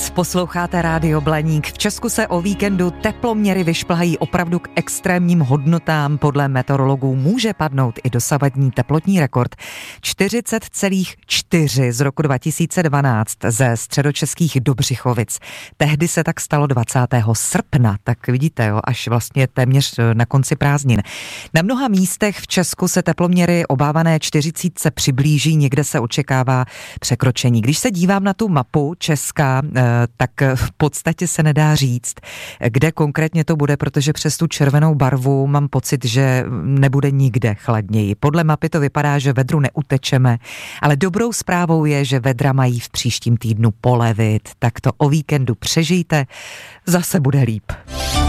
Posloucháte Rádio Blaník. V Česku se o víkendu teploměry vyšplhají opravdu k extrémním hodnotám. Podle meteorologů může padnout i dosavadní teplotní rekord 40,4 z roku 2012 ze středočeských Dobřichovic. Tehdy se tak stalo 20. srpna, tak vidíte, jo, až vlastně téměř na konci prázdnin. Na mnoha místech v Česku se teploměry obávané 40 se přiblíží, někde se očekává překročení. Když se dívám na tu mapu Česka, tak v podstatě se nedá říct, kde konkrétně to bude, protože přes tu červenou barvu mám pocit, že nebude nikde chladněji. Podle mapy to vypadá, že vedru neutečeme, ale dobrou zprávou je, že vedra mají v příštím týdnu polevit. Tak to o víkendu přežijte, zase bude líp.